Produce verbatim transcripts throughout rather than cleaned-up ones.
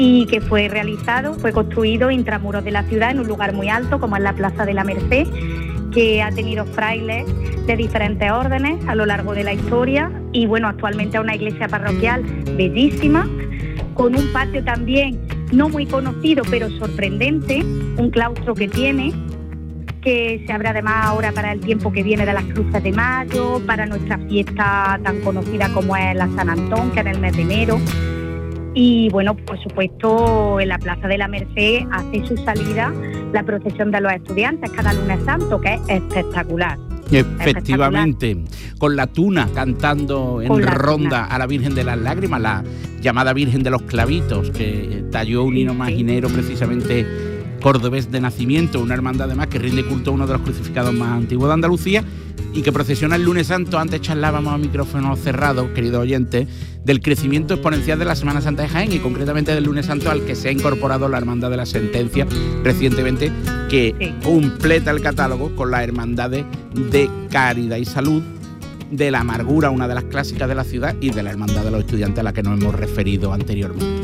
y que fue realizado, fue construido intramuros de la ciudad en un lugar muy alto como es la Plaza de la Merced, que ha tenido frailes de diferentes órdenes a lo largo de la historia y bueno, actualmente es una iglesia parroquial bellísima, con un patio también no muy conocido pero sorprendente, un claustro que tiene, que se abre además ahora para el tiempo que viene de las cruces de mayo, para nuestra fiesta tan conocida como es la San Antón, que es en el mes de enero. Y bueno, por supuesto, en la Plaza de la Merced hace su salida la procesión de los estudiantes cada lunes santo, que es espectacular. Efectivamente, espectacular. Con la tuna cantando en ronda tuna a la Virgen de las Lágrimas, la llamada Virgen de los Clavitos, que talló un hino sí, imaginero sí. precisamente cordobés de nacimiento, una hermandad además que rinde culto a uno de los crucificados más antiguos de Andalucía y que procesiona el lunes santo. Antes charlábamos a micrófono cerrado, queridos oyentes, del crecimiento exponencial de la Semana Santa de Jaén y concretamente del lunes santo al que se ha incorporado la Hermandad de la Sentencia recientemente, que sí. completa el catálogo con las hermandades de Caridad y Salud, de la Amargura, una de las clásicas de la ciudad, y de la Hermandad de los Estudiantes a la que nos hemos referido anteriormente.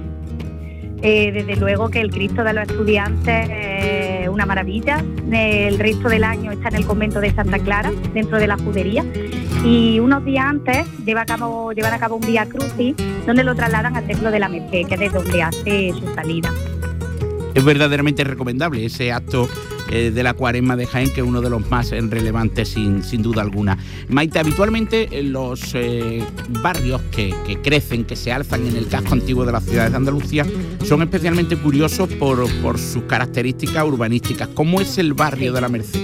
Eh, desde luego que el Cristo de los Estudiantes es una maravilla. El resto del año está en el convento de Santa Clara, dentro de la Judería, y unos días antes lleva a cabo, llevan a cabo un Vía Crucis donde lo trasladan al Templo de la Merced, que es de donde hace su salida. Es verdaderamente recomendable ese acto eh, de la Cuaresma de Jaén, que es uno de los más eh, relevantes sin, sin duda alguna. Maite, habitualmente en los eh, barrios que, que crecen, que se alzan en el casco antiguo de las ciudades de Andalucía, son especialmente curiosos por, por sus características urbanísticas. ¿Cómo es el barrio de la Merced?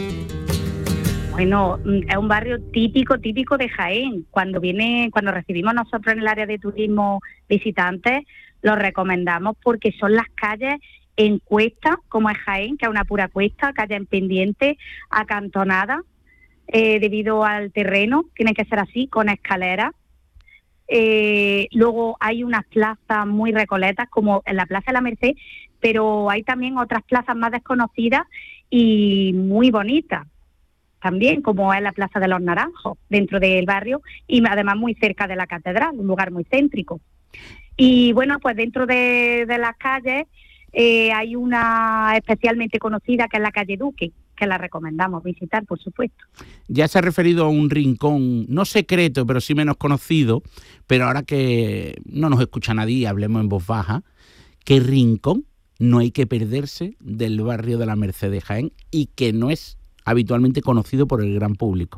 Bueno, es un barrio típico, típico de Jaén. Cuando viene, cuando recibimos nosotros en el área de turismo visitantes, lo recomendamos porque son las calles en cuesta, como es Jaén, que es una pura cuesta, calle en pendiente, acantonada, eh, debido al terreno, tiene que ser así, con escaleras. Eh, luego hay unas plazas muy recoletas, como en la Plaza de la Merced, pero hay también otras plazas más desconocidas y muy bonitas, también, como es la Plaza de los Naranjos, dentro del barrio, y además muy cerca de la catedral, un lugar muy céntrico. Y bueno, pues dentro de, de las calles, Eh, hay una especialmente conocida que es la calle Duque, que la recomendamos visitar, por supuesto. Ya se ha referido a un rincón, no secreto, pero sí menos conocido, pero ahora que no nos escucha nadie, hablemos en voz baja, ¿qué rincón no hay que perderse del barrio de la Merced de Jaén y que no es habitualmente conocido por el gran público?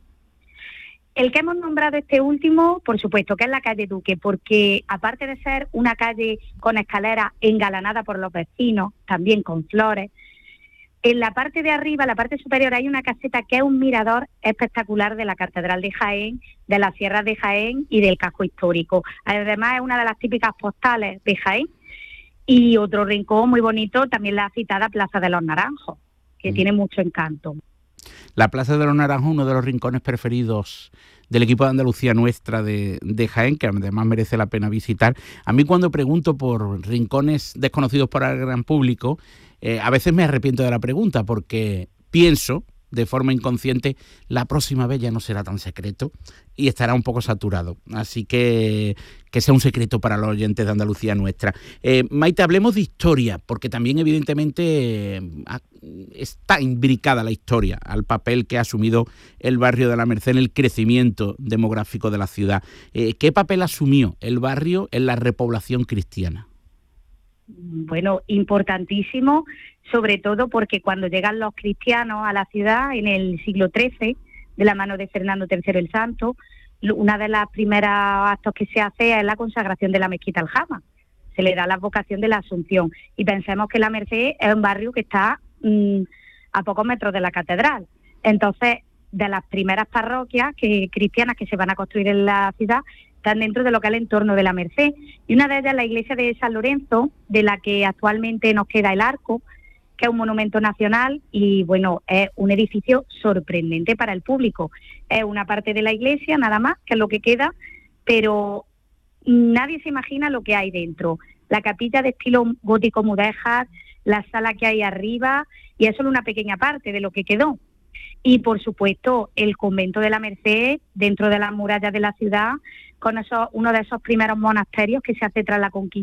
El que hemos nombrado este último, por supuesto, que es la calle Duque, porque aparte de ser una calle con escaleras engalanada por los vecinos, también con flores, en la parte de arriba, la parte superior, hay una caseta que es un mirador espectacular de la Catedral de Jaén, de las sierras de Jaén y del casco histórico. Además, es una de las típicas postales de Jaén. Y otro rincón muy bonito, también la citada Plaza de los Naranjos, que mm. tiene mucho encanto. La Plaza de los Naranjos, uno de los rincones preferidos del equipo de Andalucía Nuestra de, de Jaén, que además merece la pena visitar. A mí, cuando pregunto por rincones desconocidos para el gran público, eh, a veces me arrepiento de la pregunta, porque pienso de forma inconsciente, la próxima vez ya no será tan secreto y estará un poco saturado. Así que que sea un secreto para los oyentes de Andalucía Nuestra. Eh, Maite, hablemos de historia, porque también evidentemente eh, está imbricada la historia al papel que ha asumido el barrio de la Merced en el crecimiento demográfico de la ciudad. Eh, ¿Qué papel asumió el barrio en la repoblación cristiana? Bueno, importantísimo, sobre todo porque cuando llegan los cristianos a la ciudad en el siglo trece, de la mano de Fernando tercero el Santo, una de las primeras actos que se hace es la consagración de la mezquita Aljama. Se le da la vocación de la Asunción. Y pensemos que la Merced es un barrio que está mmm, a pocos metros de la catedral. Entonces, de las primeras parroquias que, cristianas que se van a construir en la ciudad, están dentro de lo que es el entorno de la Merced. Y una de ellas es la iglesia de San Lorenzo, de la que actualmente nos queda el arco, que es un monumento nacional y, bueno, es un edificio sorprendente para el público. Es una parte de la iglesia, nada más, que es lo que queda, pero nadie se imagina lo que hay dentro. La capilla de estilo gótico mudéjar, la sala que hay arriba, y es solo una pequeña parte de lo que quedó. Y, por supuesto, el convento de la Merced, dentro de las murallas de la ciudad, con esos, uno de esos primeros monasterios que se hace tras la conquista